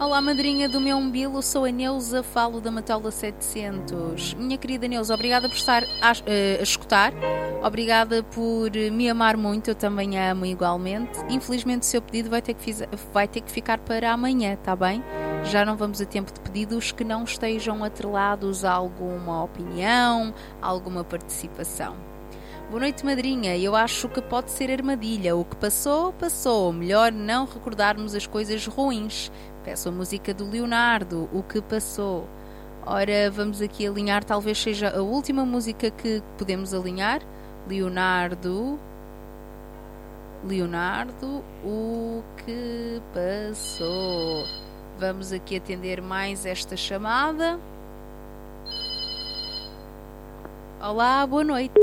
Olá, madrinha do meu umbilo, sou a Neuza, falo da Matola 700. Minha querida Neuza, obrigada por estar a escutar, obrigada por me amar muito, eu também a amo igualmente. Infelizmente o seu pedido vai ter que ficar para amanhã, está bem? Já não vamos a tempo de pedidos que não estejam atrelados a alguma opinião, a alguma participação. Boa noite, madrinha. Eu acho que pode ser armadilha. O que passou, passou. Melhor não recordarmos as coisas ruins. Peço a música do Leonardo, O que passou. Ora, vamos aqui alinhar, talvez seja a última música que podemos alinhar. Leonardo, O que passou. Vamos aqui atender mais esta chamada. Olá, boa noite.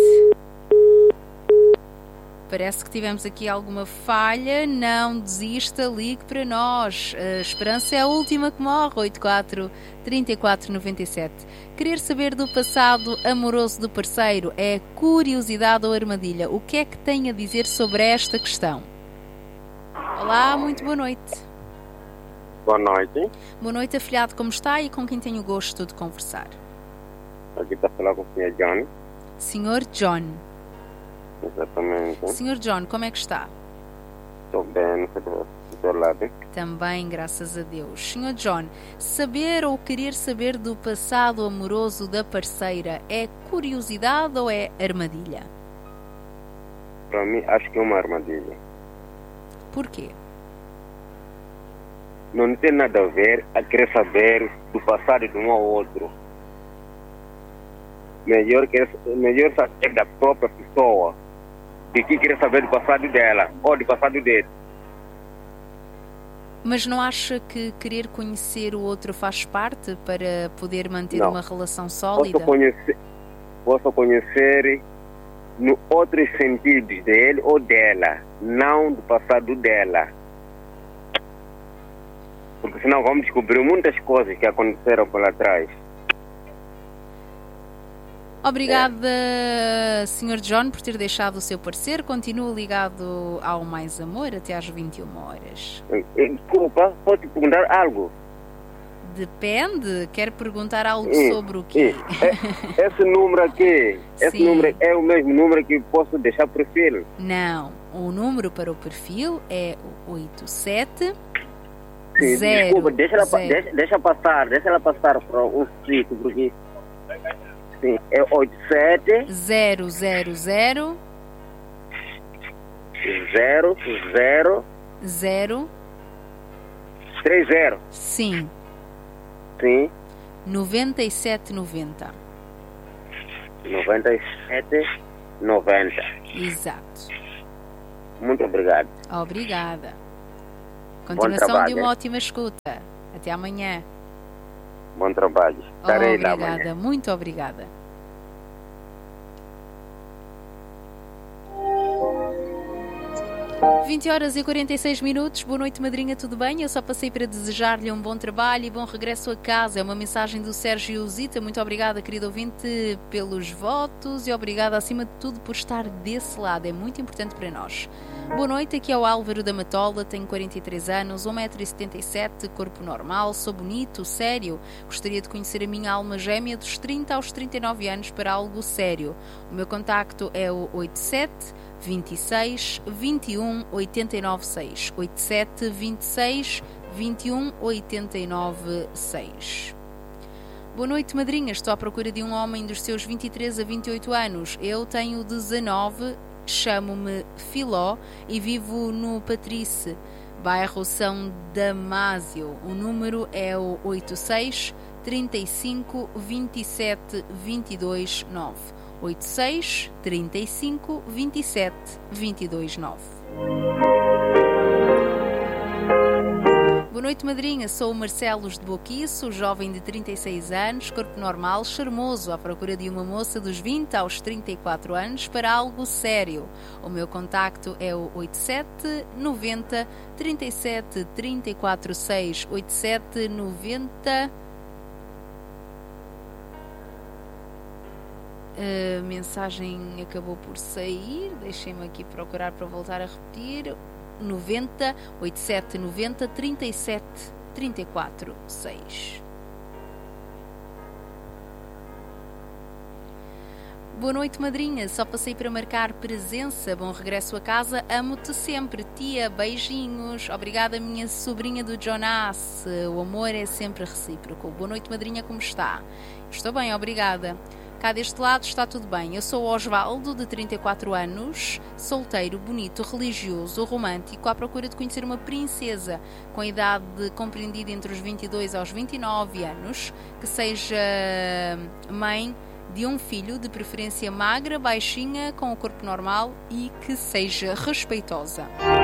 Parece que tivemos aqui alguma falha. Não desista, ligue para nós. A esperança é a última que morre. 84 34 97. Querer saber do passado amoroso do parceiro é curiosidade ou armadilha? O que é que tem a dizer sobre esta questão? Olá, muito boa noite. Boa noite. Boa noite, afilhado, como está e com quem tenho o gosto de conversar? Aqui está a falar com o Sr. John. Sr. John. Exatamente. Sr. John, como é que está? Estou bem, do seu lado. Também, graças a Deus. Sr. John, saber ou querer saber do passado amoroso da parceira é curiosidade ou é armadilha? Para mim, acho que é uma armadilha. Porquê? Não tem nada a ver a querer saber do passado de um ao outro. Melhor saber da própria pessoa do que querer saber do passado dela ou do passado dele. Mas não acha que querer conhecer o outro faz parte para poder manter uma relação sólida? Posso conhecer no outros sentidos dele ou dela, não do passado dela. Porque senão vamos descobrir muitas coisas que aconteceram por lá atrás. Obrigada, Sr. John, por ter deixado o seu parecer. Continua ligado ao Mais Amor até às 21 horas. Desculpa, posso te perguntar algo? Depende. Quer perguntar algo sobre o quê? Esse número aqui, esse número é o mesmo número que posso deixar para o perfil? Não. O número para o perfil é o 87... Sim, desculpa, deixa ela passar para o sítio, porque... Sim, é 87 000 00 30. Sim. Sim. 9790. 9790. Exato. Muito obrigado. Obrigada. Continuação trabalho, de uma ótima escuta. Até amanhã. Bom trabalho. Estarei lá amanhã. Obrigada, muito obrigada. Vinte horas e 46 minutos. Boa noite, madrinha, tudo bem? Eu só passei para desejar-lhe um bom trabalho e bom regresso a casa. É uma mensagem do Sérgio Zita. Muito obrigada, querido ouvinte, pelos votos e obrigada, acima de tudo, por estar desse lado. É muito importante para nós. Boa noite, aqui é o Álvaro da Matola, tenho 43 anos, 1,77 m, corpo normal, sou bonito, sério. Gostaria de conhecer a minha alma gêmea dos 30 aos 39 anos para algo sério. O meu contacto é o 87 26 21 89 6. 87 26 21 89 6. Boa noite, madrinha. Estou à procura de um homem dos seus 23 a 28 anos. Eu tenho 19, chamo-me Filó e vivo no Patrice, bairro São Damásio. O número é o 86 35 27 22 9. 86 35 27 22 9. Boa noite, madrinha. Sou o Marcelos de Boquiço, jovem de 36 anos, corpo normal, charmoso, à procura de uma moça dos 20 aos 34 anos para algo sério. O meu contacto é o 87 90 37 34 6. 87 90. A mensagem acabou por sair. Deixem-me aqui procurar para voltar a repetir. 90 87 90 37 346. Boa noite, madrinha. Só passei para marcar presença. Bom regresso a casa. Amo-te sempre, tia. Beijinhos. Obrigada, minha sobrinha do Jonas. O amor é sempre recíproco. Boa noite, madrinha. Como está? Estou bem, obrigada. Cá deste lado está tudo bem. Eu sou o Osvaldo, de 34 anos, solteiro, bonito, religioso, romântico, à procura de conhecer uma princesa com a idade compreendida entre os 22 aos 29 anos, que seja mãe de um filho, de preferência magra, baixinha, com o corpo normal e que seja respeitosa.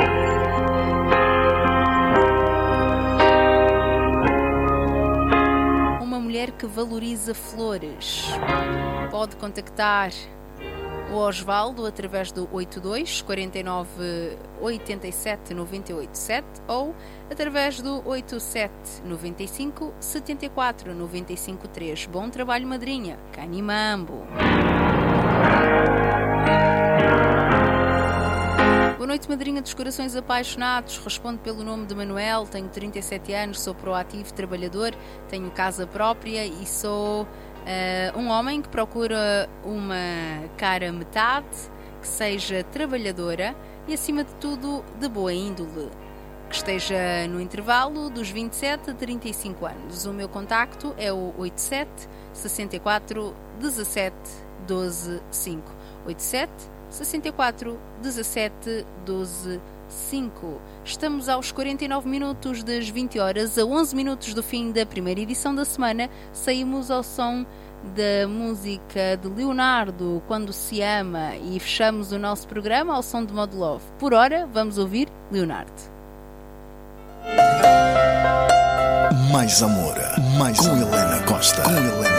Uma mulher que valoriza flores. Pode contactar o Osvaldo através do 82 49 87 98 7 ou através do 87 95 74 95 3. Bom trabalho, madrinha. Canimambo. Boa noite, madrinha dos corações apaixonados. Respondo pelo nome de Manuel, tenho 37 anos, sou proativo, trabalhador, tenho casa própria e sou um homem que procura uma cara metade, que seja trabalhadora e, acima de tudo, de boa índole, que esteja no intervalo dos 27 a 35 anos. O meu contacto é o 87 64 17 12 5. 87 64 17 12 5. Estamos aos 49 minutos das 20 horas, a 11 minutos do fim da primeira edição da semana. Saímos ao som da música de Leonardo, Quando Se Ama, e fechamos o nosso programa ao som de Modo Love. Por hora, vamos ouvir Leonardo. Mais amor, mais com Helena Costa. Com Helena